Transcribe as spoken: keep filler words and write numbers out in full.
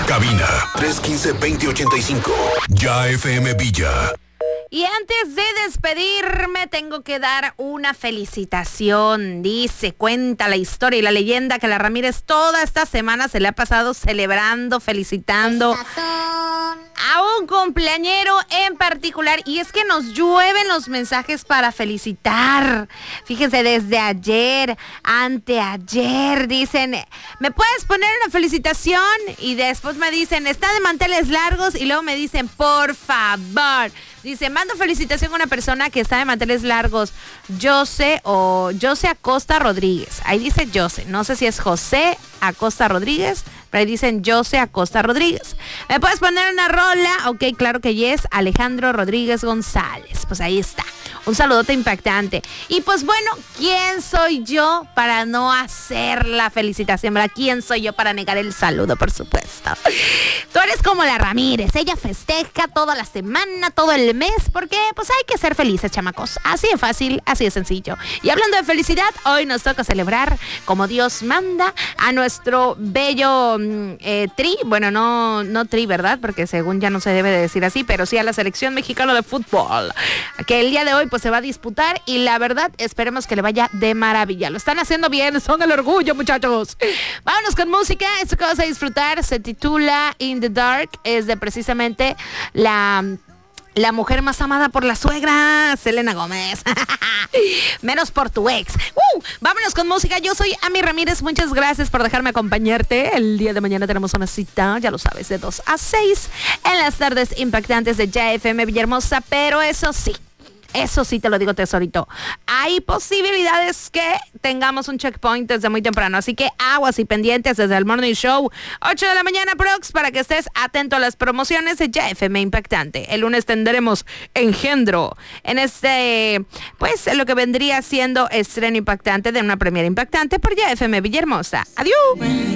Cabina tres uno cinco, dos cero ocho cinco. Ya F M Villa. Y antes de despedirme, tengo que dar una felicitación. Dice, cuenta la historia y la leyenda que la Ramírez toda esta semana se le ha pasado celebrando, felicitando a un cumpleañero en particular. Y es que nos llueven los mensajes para felicitar. Fíjense, desde ayer, anteayer, dicen, ¿me puedes poner una felicitación? Y después me dicen, está de manteles largos. Y luego me dicen, por favor. Dice, mando felicitación a una persona que está de manteles largos, José o José Acosta Rodríguez. Ahí dice José, no sé si es José Acosta Rodríguez, pero ahí dicen José Acosta Rodríguez. ¿Me puedes poner una rola? Ok, claro que yes, Alejandro Rodríguez González. Pues ahí está. Un saludote impactante. Y pues bueno, ¿quién soy yo para no hacer la felicitación? ¿Verdad? ¿Quién soy yo para negar el saludo, por supuesto? Tú eres como la Ramírez. Ella festeja toda la semana, todo el mes, porque pues hay que ser felices, chamacos. Así de fácil, así de sencillo. Y hablando de felicidad, hoy nos toca celebrar, como Dios manda, a nuestro bello eh, tri. Bueno, no, no tri, ¿verdad? Porque según ya no se debe de decir así, pero sí a la selección mexicana de fútbol, que el día de hoy pues se va a disputar y la verdad esperemos que le vaya de maravilla. Lo están haciendo bien, son el orgullo, muchachos. Vámonos con música. Esto que vas a disfrutar se titula In the Dark, es de precisamente la La mujer más amada por la suegra, Selena Gómez. Menos por tu ex. Uh, vámonos con música. Yo soy Ami Ramírez. Muchas gracias por dejarme acompañarte. El día de mañana tenemos una cita, ya lo sabes, de dos a seis en las tardes impactantes de Ya F M Villahermosa. Pero eso sí, eso sí te lo digo, tesorito, hay posibilidades que tengamos un checkpoint desde muy temprano, así que aguas y pendientes desde el Morning Show, ocho de la mañana prox, para que estés atento a las promociones de Ya F M Impactante. El lunes tendremos Engendro en este, pues lo que vendría siendo estreno impactante de una premiera impactante por Ya F M Villahermosa. Adiós.